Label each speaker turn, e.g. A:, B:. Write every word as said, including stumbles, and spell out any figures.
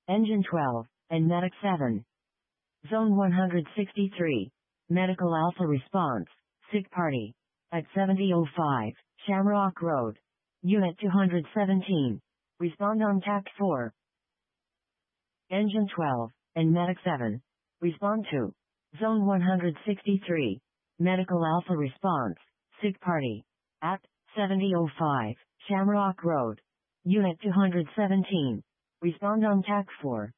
A: Engine twelve, and Medic seven. Zone one hundred sixty-three. Medical Alpha response. Sick party. At seventy oh five, Shamrock Road. Unit two hundred seventeen. Respond on T A C four. Engine twelve, and Medic seven. Respond to. Zone one hundred sixty-three. Medical Alpha response. Sick party. At seventy oh five, Shamrock Road. Unit two hundred seventeen. Respond on T A C four.